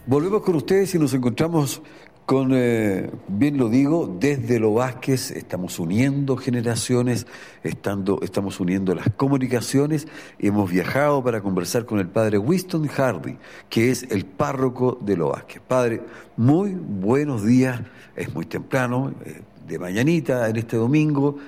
Volvemos con ustedes y nos encontramos con, bien lo digo, desde Lo Vázquez. Estamos uniendo generaciones, estamos uniendo las comunicaciones. Hemos viajado para conversar con el padre Winston Hardy, que es el párroco de Lo Vázquez. Padre, muy buenos días. Es muy temprano, de mañanita en este domingo.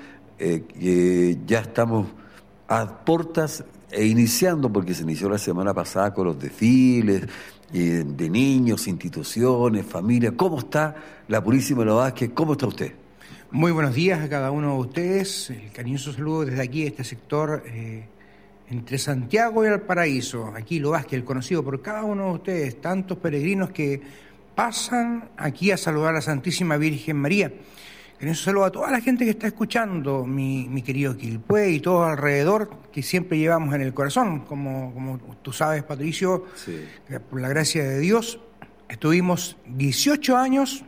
Ya estamos a puertas e iniciando, porque se inició la semana pasada con los desfiles de niños, instituciones, familias. ¿Cómo está la Purísima de Lo Vázquez? ¿Cómo está usted? Muy buenos días a cada uno de ustedes. El cariñoso saludo desde aquí, este sector entre Santiago y Valparaíso. Aquí Lo Vázquez, el conocido por cada uno de ustedes, tantos peregrinos que pasan aquí a saludar a la Santísima Virgen María. Cariñoso saludo a toda la gente que está escuchando, mi querido Quilpué y todo alrededor, que siempre llevamos en el corazón. Como tú sabes, Patricio, sí, por la gracia de Dios, estuvimos 18 años,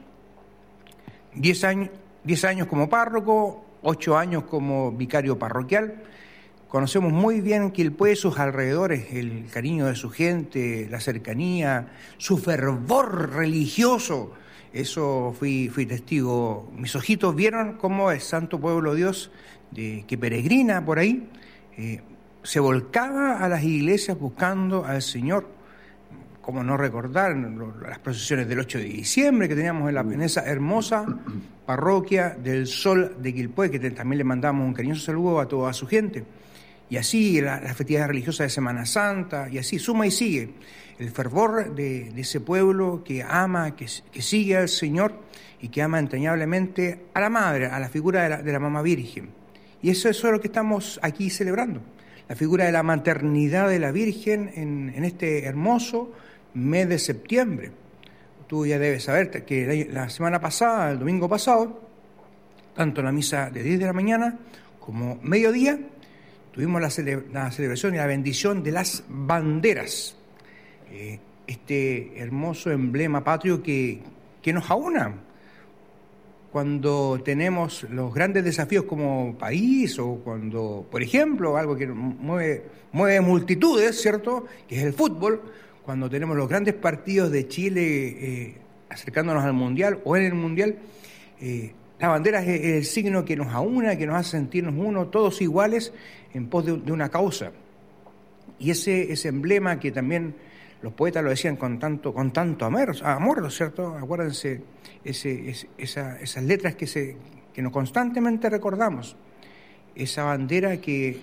10 años como párroco, 8 años como vicario parroquial. Conocemos muy bien Quilpué, sus alrededores, el cariño de su gente, la cercanía, su fervor religioso. Eso fui testigo. Mis ojitos vieron cómo el santo pueblo de Dios que peregrina por ahí se volcaba a las iglesias buscando al Señor. Cómo no recordar las procesiones del 8 de diciembre que teníamos en esa hermosa parroquia del Sol de Quilpué, que también le mandamos un cariñoso saludo a toda su gente. Y así las festividades religiosas de Semana Santa, y así suma y sigue. El fervor de ese pueblo que ama, que sigue al Señor y que ama entrañablemente a la Madre, a la figura de la Mamá Virgen. Y eso es lo que estamos aquí celebrando, la figura de la maternidad de la Virgen en este hermoso mes de septiembre. Tú ya debes saber que la semana pasada, el domingo pasado, tanto en la misa de 10 de la mañana como mediodía, tuvimos la celebración y la bendición de las banderas. Este hermoso emblema patrio que nos aúna cuando tenemos los grandes desafíos como país, o cuando, por ejemplo, algo que mueve multitudes, ¿cierto?, que es el fútbol, cuando tenemos los grandes partidos de Chile acercándonos al Mundial o en el Mundial. La bandera es el signo que nos aúna, que nos hace sentirnos uno, todos iguales en pos de una causa. Y ese emblema que también los poetas lo decían con tanto amor, ¿cierto? Acuérdense, esas letras que nos constantemente recordamos. Esa bandera que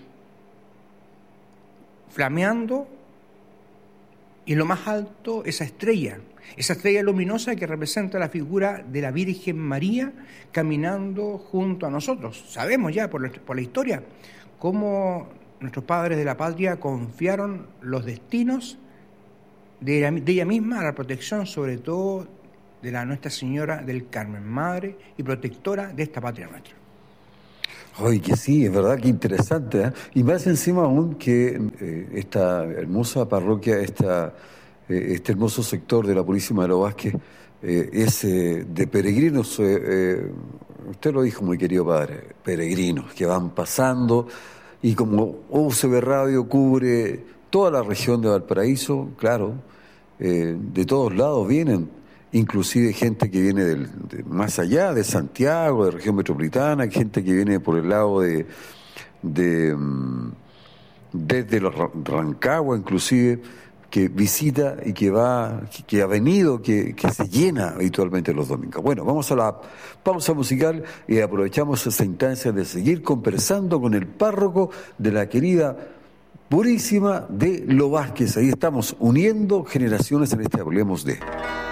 flameando, y en lo más alto, esa estrella luminosa que representa la figura de la Virgen María caminando junto a nosotros. Sabemos ya por la historia cómo nuestros padres de la patria confiaron los destinos de ella misma a la protección, sobre todo de la Nuestra Señora del Carmen, madre y protectora de esta patria nuestra. Ay, que sí, es verdad, que interesante, ¿eh? Y más encima aún que esta hermosa parroquia, este hermoso sector de la Purísima de Lo Vázquez es de peregrinos, usted lo dijo, muy querido padre, peregrinos que van pasando, y como UCB Radio cubre toda la región de Valparaíso, claro, de todos lados vienen, inclusive gente que viene de más allá, de Santiago, de región metropolitana, gente que viene por el lado desde los Rancagua inclusive, que visita y que ha venido, que se llena habitualmente los domingos. Bueno, vamos a la pausa musical y aprovechamos esa instancia de seguir conversando con el párroco de la querida Purísima de Lo Vázquez. Ahí estamos uniendo generaciones en este Hablemos de...